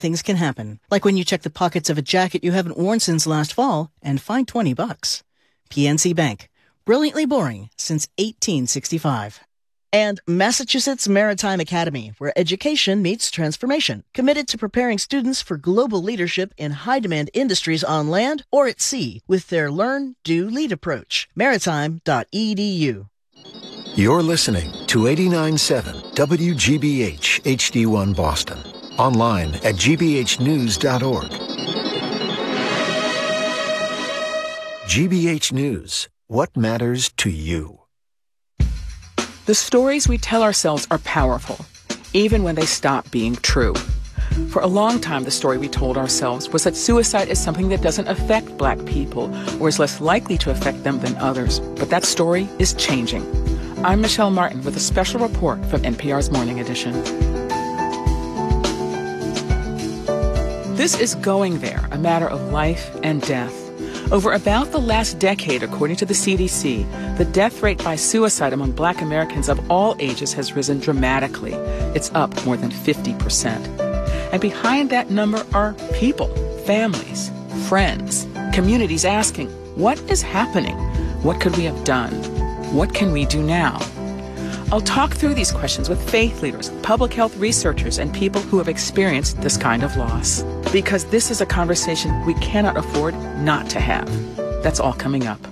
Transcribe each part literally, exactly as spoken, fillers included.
Things can happen, like when you check the pockets of a jacket you haven't worn since last fall and find twenty bucks. P N C Bank. Brilliantly boring since eighteen sixty-five. And Massachusetts Maritime Academy, where education meets transformation, committed to preparing students for global leadership in high-demand industries on land or at sea with their Learn, Do, Lead approach. maritime dot e d u. You're listening to eighty-nine point seven W G B H H D one Boston. Online at g b h news dot org. G B H News. What matters to you? The stories we tell ourselves are powerful, even when they stop being true. For a long time, the story we told ourselves was that suicide is something that doesn't affect Black people or is less likely to affect them than others. But that story is changing. I'm Michelle Martin with a special report from N P R's Morning Edition. This is Going There, a matter of life and death. Over about the last decade, according to the C D C, the death rate by suicide among Black Americans of all ages has risen dramatically. It's up more than fifty percent. And behind that number are people, families, friends, communities asking, what is happening? What could we have done? What can we do now? I'll talk through these questions with faith leaders, public health researchers, and people who have experienced this kind of loss. Because this is a conversation we cannot afford not to have. That's all coming up.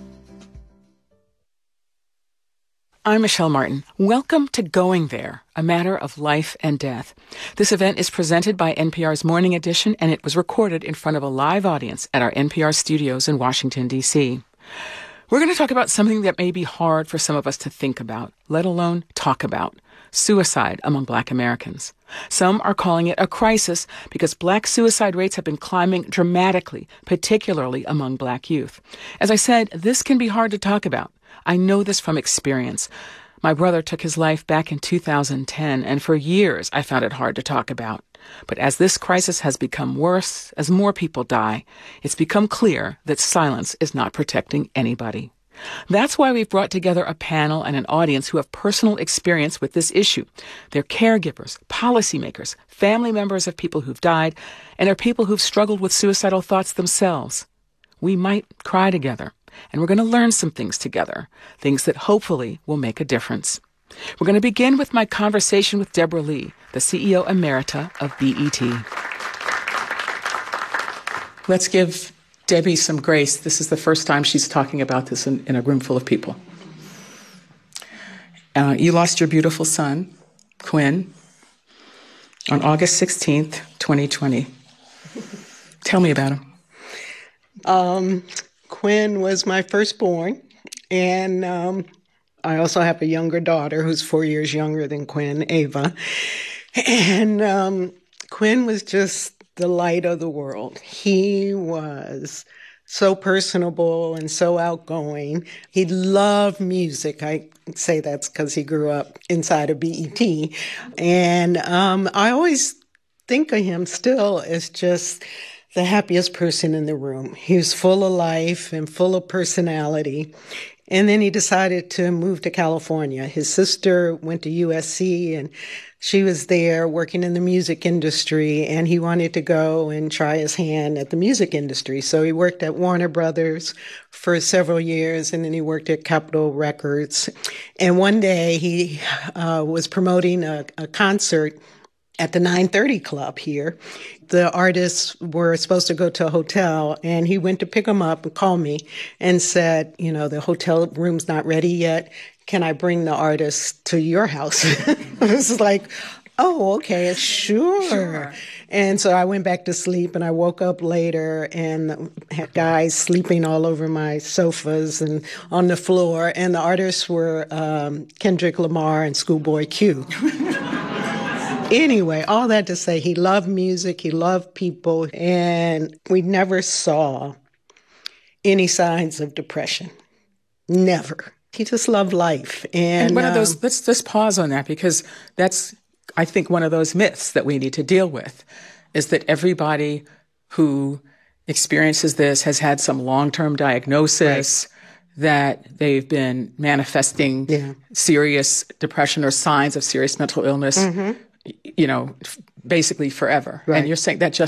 I'm Michelle Martin. Welcome to Going There, a matter of life and death. This event is presented by N P R's Morning Edition, and it was recorded in front of a live audience at our N P R studios in Washington, D C We're going to talk about something that may be hard for some of us to think about, let alone talk about: suicide among Black Americans. Some are calling it a crisis because Black suicide rates have been climbing dramatically, particularly among Black youth. As I said, this can be hard to talk about. I know this from experience. My brother took his life back in two thousand ten, and for years I found it hard to talk about. But as this crisis has become worse, as more people die, it's become clear that silence is not protecting anybody. That's why we've brought together a panel and an audience who have personal experience with this issue. They're caregivers, policymakers, family members of people who've died, and they're people who've struggled with suicidal thoughts themselves. We might cry together, and we're going to learn some things together, things that hopefully will make a difference. We're going to begin with my conversation with Deborah Lee, the C E O Emerita of B E T. Let's give Debbie some grace. This is the first time she's talking about this in, in a room full of people. Uh, you lost your beautiful son, Quinn, on August sixteenth, twenty twenty. Tell me about him. Um, Quinn was my firstborn, and um, I also have a younger daughter who's four years younger than Quinn, Ava. And um, Quinn was just the light of the world. He was so personable and so outgoing. He loved music. I say that's because he grew up inside of B E T. And um, I always think of him still as just the happiest person in the room. He was full of life and full of personality. And then he decided to move to California. His sister went to U S C, and she was there working in the music industry, and he wanted to go and try his hand at the music industry. So he worked at Warner Brothers for several years, and then he worked at Capitol Records. And one day he uh, was promoting a, a concert at the nine thirty Club here. The artists were supposed to go to a hotel, and he went to pick them up and called me and said, you know, the hotel room's not ready yet. Can I bring the artists to your house? I was like, oh, okay, sure. sure. And so I went back to sleep, and I woke up later and had guys sleeping all over my sofas and on the floor. And the artists were um, Kendrick Lamar and Schoolboy Q. Anyway, all that to say, he loved music, he loved people, and we never saw any signs of depression. Never. He just loved life. And, and one um, of those, let's just pause on that, because that's, I think, one of those myths that we need to deal with, is that everybody who experiences this has had some long-term diagnosis, right, that they've been manifesting yeah. serious depression or signs of serious mental illness. Mm-hmm. You know, basically forever. Right. And you're saying that just